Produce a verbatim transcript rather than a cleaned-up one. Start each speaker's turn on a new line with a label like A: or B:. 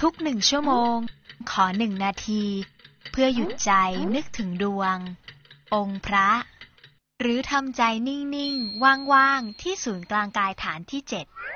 A: ทุกหนึ่งชั่วโมงขอหนึ่งนาทีเพื่อหยุดใจนึกถึงดวงองค์พระหรือทำใจนิ่งๆว่างๆที่ศูนย์กลางกายฐานที่เจ็ด